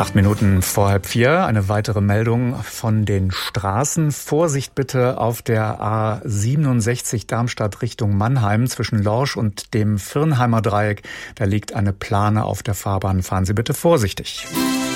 8 Minuten vor 3:30, eine weitere Meldung von den Straßen. Vorsicht bitte auf der A67 Darmstadt Richtung Mannheim zwischen Lorsch und dem Virnheimer Dreieck. Da liegt eine Plane auf der Fahrbahn. Fahren Sie bitte vorsichtig.